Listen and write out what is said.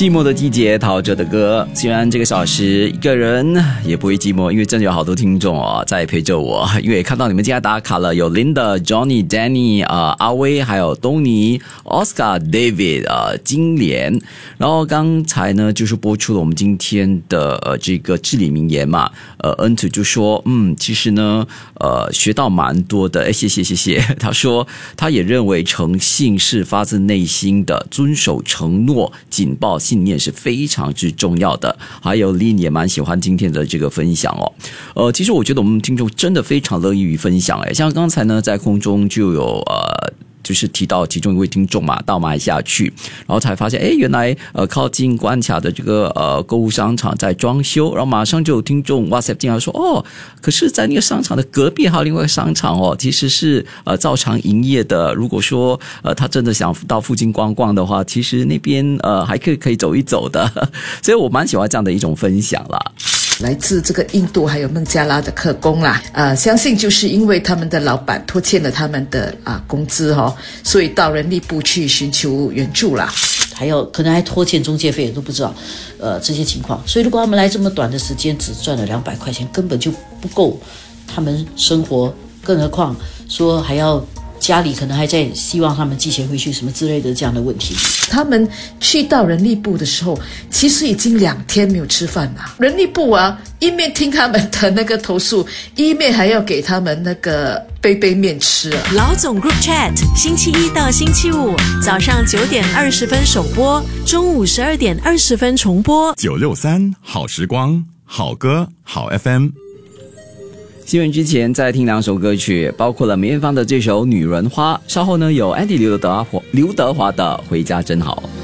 寂寞的季节，陶喆的歌。虽然这个小时一个人也不会寂寞，因为真的有好多听众在陪着我。因为看到你们今天打卡了，有 Linda、Johnny、Danny、阿威，还有东尼、Oscar、David、金莲。然后刚才呢，就是播出了我们今天的这个至理名言嘛。恩子就说，其实呢，学到蛮多的。谢谢。他说，他也认为诚信是发自内心的，遵守承诺、紧抱信念是非常之重要的。还有 Lin 也蛮喜欢今天的这个分享其实我觉得我们听众真的非常乐意于分享像刚才呢在空中就有就是提到其中一位听众嘛，到马来西亚去，然后才发现原来靠近关卡的这个购物商场在装修，然后马上就有听众 WhatsApp 进来说可是在那个商场的隔壁还有另外一个商场其实是照常营业的。如果说他真的想到附近逛逛的话，其实那边还可以走一走的。所以我蛮喜欢这样的一种分享啦。 来自这个印度还有孟加拉的客工啦，相信就是因为他们的老板拖欠了他们的工资所以到人力部去寻求援助啦， 还有可能还拖欠中介费都不知道这些情况。所以如果他们来这么短的时间只赚了200块钱，根本就不够他们生活，更何况说还要家里可能还在希望他们寄钱回去什么之类的这样的问题。 他们去到人力部的时候，其实已经2天没有吃饭了。人力部一面听他们的那个投诉，一面还要给他们那个杯面吃老总 Group Chat 星期一到星期五早上9点20分首播，中午12点20分重播。 963好时光，好歌好 FM。 新闻之前再听2首歌曲，包括了梅艳芳的这首《女人花》，稍后呢有 Andy 刘德华的《回家真好》。